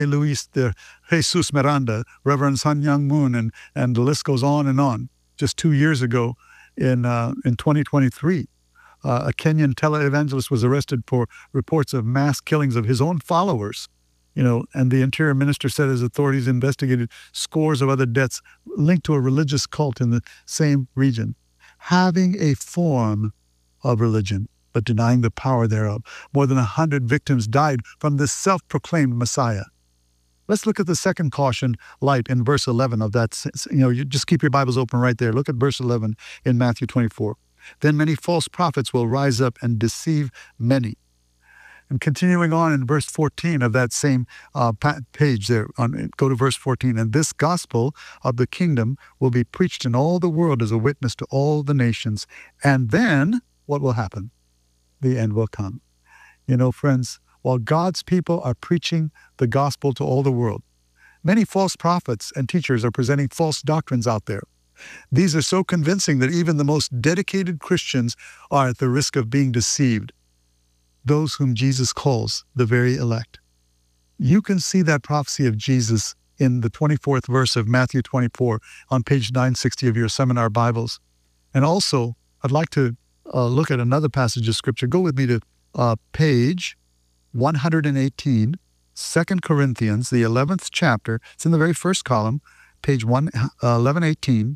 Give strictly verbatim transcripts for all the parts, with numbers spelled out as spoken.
Luis de Jesus Miranda, Reverend Sun Young Moon, and, and the list goes on and on. Just two years ago in, uh, in twenty twenty-three, uh, a Kenyan televangelist was arrested for reports of mass killings of his own followers. You know, and the interior minister said his authorities investigated scores of other deaths linked to a religious cult in the same region. Having a form of religion, but denying the power thereof. More than a hundred victims died from this self-proclaimed Messiah. Let's look at the second caution light in verse eleven of that. You know, you just keep your Bibles open right there. Look at verse eleven in Matthew twenty-four. Then many false prophets will rise up and deceive many. And continuing on in verse fourteen of that same uh, page there, on, go to verse fourteen. And this gospel of the kingdom will be preached in all the world as a witness to all the nations. And then what will happen? The end will come. You know, friends, while God's people are preaching the gospel to all the world, many false prophets and teachers are presenting false doctrines out there. These are so convincing that even the most dedicated Christians are at the risk of being deceived. Those whom Jesus calls the very elect. You can see that prophecy of Jesus in the twenty-fourth verse of Matthew twenty-four on page nine sixty of your seminar Bibles. And also, I'd like to uh, look at another passage of Scripture. Go with me to uh, page one hundred eighteen, Second Corinthians, the eleventh chapter. It's in the very first column, page one, uh, eleven eighteen.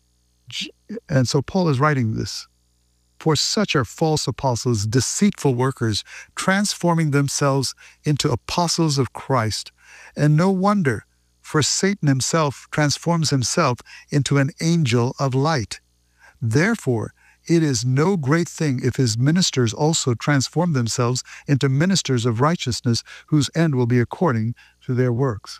And so Paul is writing this. For such are false apostles, deceitful workers, transforming themselves into apostles of Christ. And no wonder, for Satan himself transforms himself into an angel of light. Therefore, it is no great thing if his ministers also transform themselves into ministers of righteousness, whose end will be according to their works.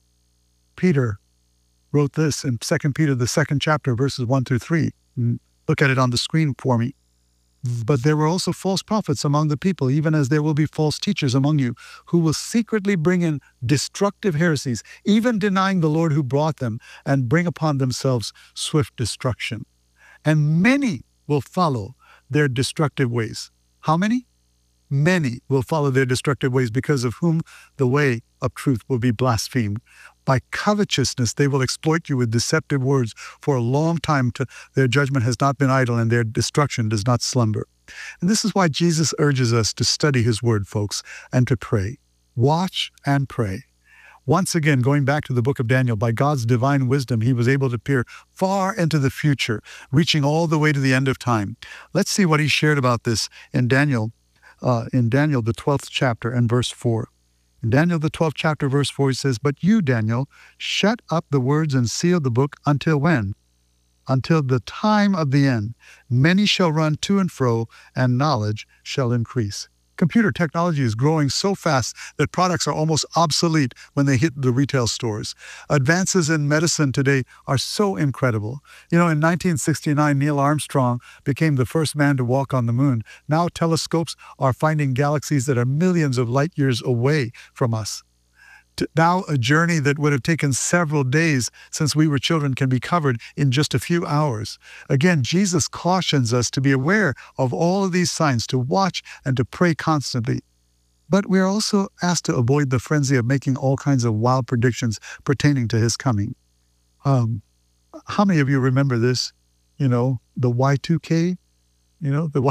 Peter wrote this in Second Peter, the second chapter, verses one through three. Look at it on the screen for me. But there were also false prophets among the people, even as there will be false teachers among you, who will secretly bring in destructive heresies, even denying the Lord who brought them, and bring upon themselves swift destruction. And many will follow their destructive ways. How many? Many will follow their destructive ways, because of whom the way of truth will be blasphemed. By covetousness they will exploit you with deceptive words for a long time. To, their judgment has not been idle, and their destruction does not slumber. And this is why Jesus urges us to study his word, folks, and to pray. Watch and pray. Once again, going back to the book of Daniel, by God's divine wisdom, he was able to peer far into the future, reaching all the way to the end of time. Let's see what he shared about this in Daniel, uh, in Daniel, the twelfth chapter and verse four. In Daniel, the twelfth chapter, verse four, he says, But you, Daniel, shut up the words and seal the book until when? Until the time of the end. Many shall run to and fro, and knowledge shall increase. Computer technology is growing so fast that products are almost obsolete when they hit the retail stores. Advances in medicine today are so incredible. You know, in nineteen sixty-nine, Neil Armstrong became the first man to walk on the moon. Now telescopes are finding galaxies that are millions of light years away from us. Now a journey that would have taken several days since we were children can be covered in just a few hours. Again, Jesus cautions us to be aware of all of these signs, to watch and to pray constantly. But we are also asked to avoid the frenzy of making all kinds of wild predictions pertaining to his coming. Um, how many of you remember this? You know, the Y two K? You know, the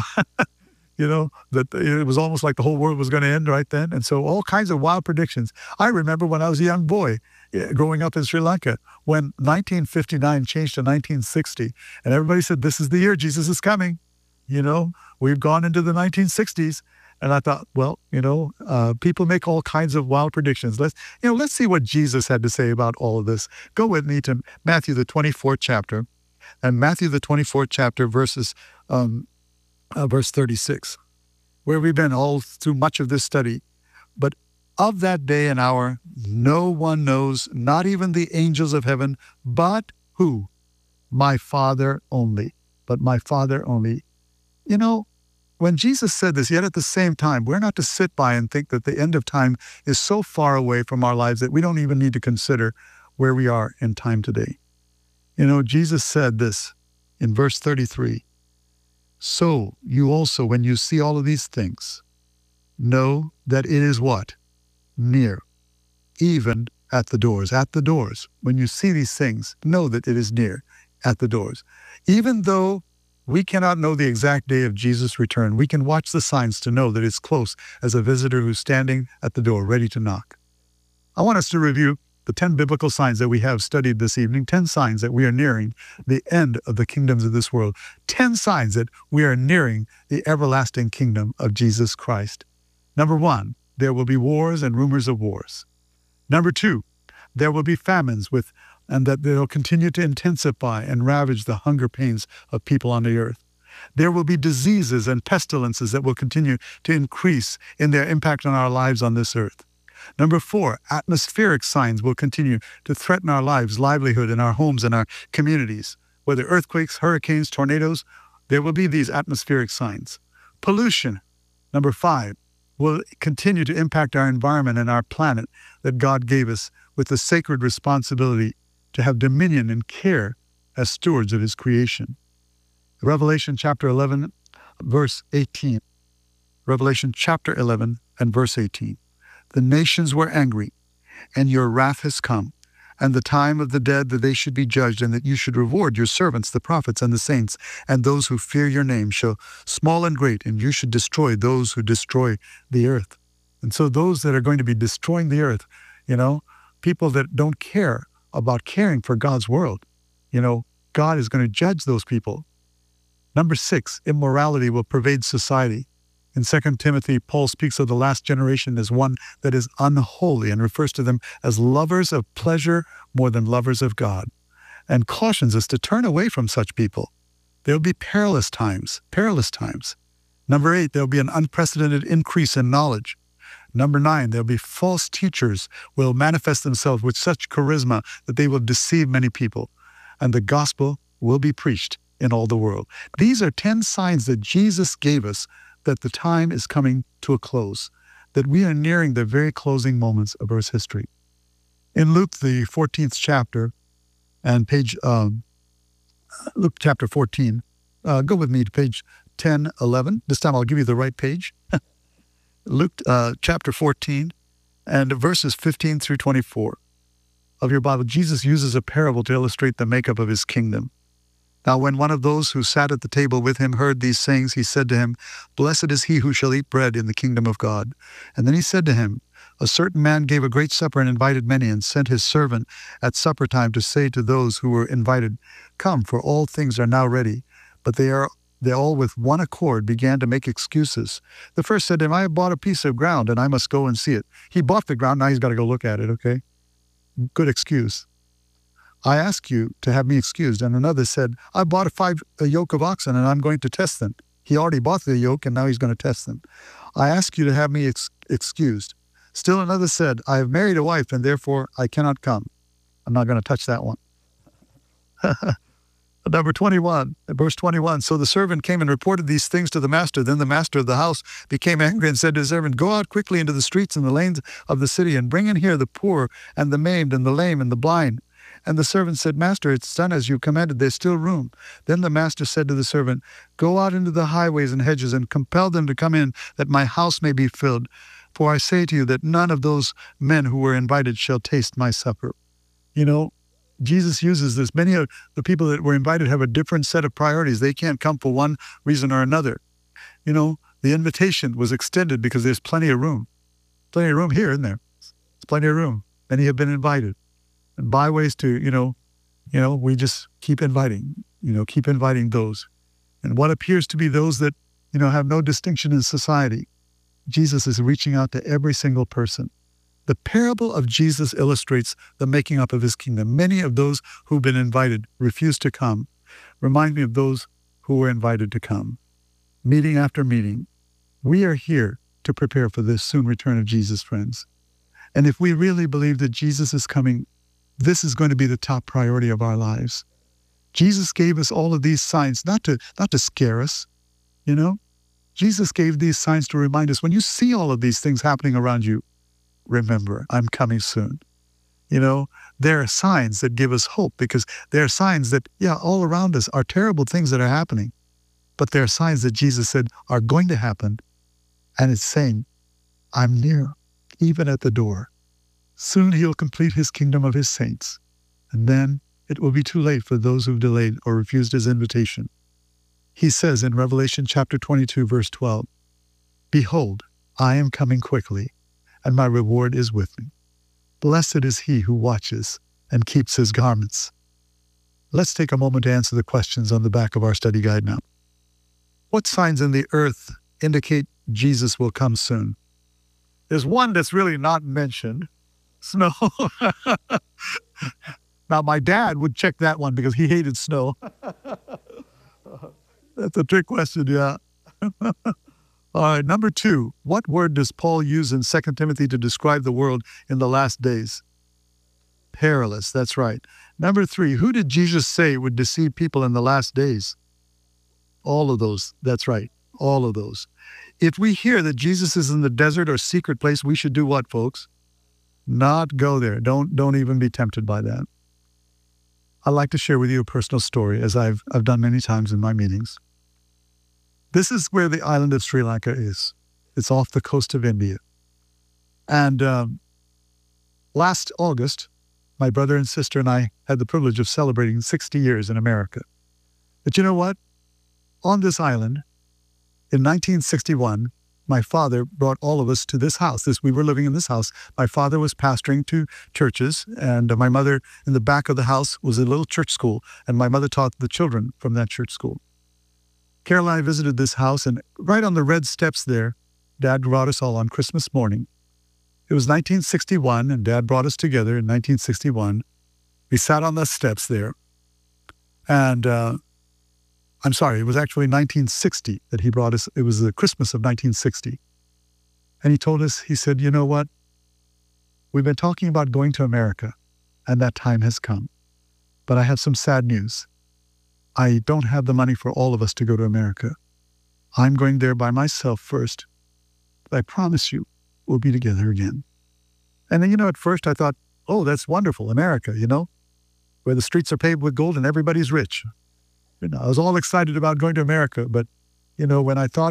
You know, that it was almost like the whole world was going to end right then. And so all kinds of wild predictions. I remember when I was a young boy growing up in Sri Lanka, when nineteen fifty-nine changed to nineteen sixty, and everybody said, this is the year Jesus is coming. You know, we've gone into the nineteen sixties. And I thought, well, you know, uh, people make all kinds of wild predictions. Let's, you know, let's see what Jesus had to say about all of this. Go with me to Matthew, the twenty-fourth chapter. And Matthew, the twenty-fourth chapter, verses... Um, Uh, verse thirty-six, where we've been all through much of this study. But of that day and hour, no one knows, not even the angels of heaven, but who? My Father only. But my Father only. You know, when Jesus said this, yet at the same time, we're not to sit by and think that the end of time is so far away from our lives that we don't even need to consider where we are in time today. You know, Jesus said this in verse thirty-three. So you also, when you see all of these things, know that it is what? Near. even at the doors. At the doors. When you see these things, know that it is near, at the doors. Even though we cannot know the exact day of Jesus' return, we can watch the signs to know that it's close as a visitor who's standing at the door, ready to knock. I want us to review the ten biblical signs that we have studied this evening, ten signs that we are nearing the end of the kingdoms of this world, ten signs that we are nearing the everlasting kingdom of Jesus Christ. Number one, there will be wars and rumors of wars. Number two, there will be famines with, and that they'll continue to intensify and ravage the hunger pains of people on the earth. There will be diseases and pestilences that will continue to increase in their impact on our lives on this earth. Number four, atmospheric signs will continue to threaten our lives, livelihood, in our homes and our communities. Whether earthquakes, hurricanes, tornadoes, there will be these atmospheric signs. Pollution, number five, will continue to impact our environment and our planet that God gave us with the sacred responsibility to have dominion and care as stewards of his creation. Revelation chapter eleven, verse eighteen. Revelation chapter eleven and verse eighteen. The nations were angry, and your wrath has come, and the time of the dead that they should be judged, and that you should reward your servants, the prophets and the saints, and those who fear your name, shall small and great, and you should destroy those who destroy the earth. And so those that are going to be destroying the earth, you know, people that don't care about caring for God's world, you know, God is going to judge those people. Number six, immorality will pervade society. In Second Timothy, Paul speaks of the last generation as one that is unholy and refers to them as lovers of pleasure more than lovers of God, and cautions us to turn away from such people. There will be perilous times, perilous times. Number eight, there will be an unprecedented increase in knowledge. Number nine, there will be false teachers who will manifest themselves with such charisma that they will deceive many people, and the gospel will be preached in all the world. These are ten signs that Jesus gave us that the time is coming to a close, that we are nearing the very closing moments of Earth's history. In Luke, the fourteenth chapter, and page, um, Luke chapter fourteen, uh, go with me to page ten eleven. This time I'll give you the right page. Luke uh, chapter fourteen, and verses fifteen through twenty-four of your Bible. Jesus uses a parable to illustrate the makeup of his kingdom. Now when one of those who sat at the table with him heard these sayings, he said to him, "Blessed is he who shall eat bread in the kingdom of God." And then he said to him, "A certain man gave a great supper and invited many, and sent his servant at supper time to say to those who were invited, 'Come, for all things are now ready.' But they are they all with one accord began to make excuses. The first said to him, 'I have bought a piece of ground, and I must go and see it.'" He bought the ground, now he's got to go look at it, okay? Good excuse. "I ask you to have me excused." And another said, "I bought a five a yoke of oxen, and I'm going to test them." He already bought the yoke, and now he's going to test them. "I ask you to have me ex excused." Still another said, "I have married a wife, and therefore I cannot come." I'm not going to touch that one. Number twenty-one, verse twenty-one. So the servant came and reported these things to the master. Then the master of the house became angry and said to his servant, "Go out quickly into the streets and the lanes of the city, and bring in here the poor and the maimed and the lame and the blind." And the servant said, "Master, it's done as you commanded. There's still room." Then the master said to the servant, "Go out into the highways and hedges and compel them to come in, that my house may be filled. For I say to you that none of those men who were invited shall taste my supper." You know, Jesus uses this. Many of the people that were invited have a different set of priorities. They can't come for one reason or another. You know, the invitation was extended because there's plenty of room. Plenty of room here, isn't there? There's plenty of room. Many have been invited. And byways to, you know, you know, we just keep inviting, you know, keep inviting those. And what appears to be those that, you know, have no distinction in society, Jesus is reaching out to every single person. The parable of Jesus illustrates the making up of his kingdom. Many of those who've been invited refuse to come. Remind me of those who were invited to come. Meeting after meeting. We are here to prepare for this soon return of Jesus, friends. And if we really believe that Jesus is coming, this is going to be the top priority of our lives. Jesus gave us all of these signs, not to, not to scare us, you know? Jesus gave these signs to remind us, when you see all of these things happening around you, remember, I'm coming soon. You know, there are signs that give us hope, because there are signs that, yeah, all around us are terrible things that are happening. But there are signs that Jesus said are going to happen. And it's saying, I'm near, even at the door. Soon he'll complete his kingdom of his saints, and then it will be too late for those who've delayed or refused his invitation. He says in Revelation chapter twenty-two, verse twelve, "Behold, I am coming quickly, and my reward is with me. Blessed is he who watches and keeps his garments." Let's take a moment to answer the questions on the back of our study guide now. What signs in the earth indicate Jesus will come soon? There's one that's really not mentioned. Snow. Now, my dad would check that one because he hated snow. That's a trick question, yeah. All right, number two, what word does Paul use in Second Timothy to describe the world in the last days? Perilous, that's right. Number three, who did Jesus say would deceive people in the last days? All of those, that's right, all of those. If we hear that Jesus is in the desert or secret place, we should do what, folks? Not go there. Don't, don't even be tempted by that. I'd like to share with you a personal story, as I've, I've done many times in my meetings. This is where the island of Sri Lanka is. It's off the coast of India. And um, last August, my brother and sister and I had the privilege of celebrating sixty years in America. But you know what? On this island, in nineteen sixty-one, my father brought all of us to this house. This, we were living in this house. My father was pastoring two churches, and uh, my mother, in the back of the house, was a little church school, and my mother taught the children from that church school. Carol and I visited this house, and right on the red steps there, Dad brought us all on Christmas morning. It was nineteen sixty-one, and Dad brought us together in nineteen sixty-one. We sat on the steps there, and uh, I'm sorry, it was actually nineteen sixty that he brought us. It was the Christmas of nineteen sixty. And he told us, he said, you know what? We've been talking about going to America, and that time has come. But I have some sad news. I don't have the money for all of us to go to America. I'm going there by myself first. But I promise you, we'll be together again. And then, you know, at first I thought, oh, that's wonderful, America, you know, where the streets are paved with gold and everybody's rich. You know, I was all excited about going to America, but, you know, when I thought